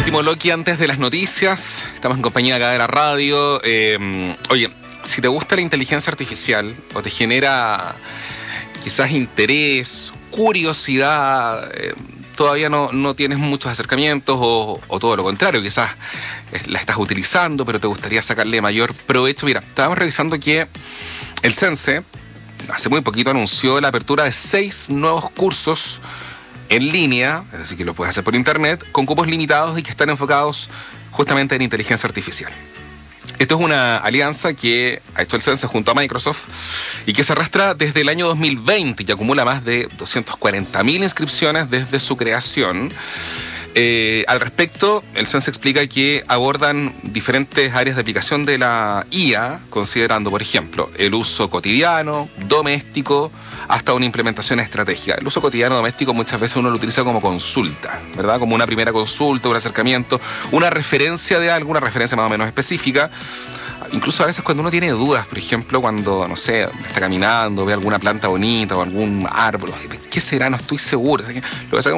Último bloque antes de las noticias. Estamos en compañía acá de la radio. Oye, si te gusta la inteligencia artificial o te genera quizás interés, curiosidad, todavía no tienes muchos acercamientos o todo lo contrario, quizás la estás utilizando pero te gustaría sacarle mayor provecho. Mira, estábamos revisando que el CENSE hace muy poquito anunció la apertura de 6 nuevos cursos en línea, es decir, que lo puedes hacer por internet, con cupos limitados y que están enfocados justamente en inteligencia artificial. Esto es una alianza que ha hecho el CENSE junto a Microsoft y que se arrastra desde el año 2020 y acumula más de 240.000 inscripciones desde su creación. Al respecto, el CENSE explica que abordan diferentes áreas de aplicación de la IA, considerando, por ejemplo, el uso cotidiano, doméstico, hasta una implementación estratégica. El uso cotidiano doméstico muchas veces uno lo utiliza como consulta, ¿verdad? Como una primera consulta, un acercamiento, una referencia de algo, una referencia más o menos específica. Incluso a veces cuando uno tiene dudas, por ejemplo, cuando, no sé, está caminando, ve alguna planta bonita o algún árbol, ¿qué será? No estoy seguro. Lo que